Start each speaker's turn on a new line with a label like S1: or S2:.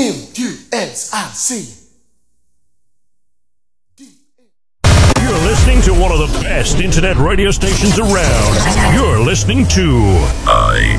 S1: MUSIC.
S2: You're listening to one of the best internet radio stations around. You're listening to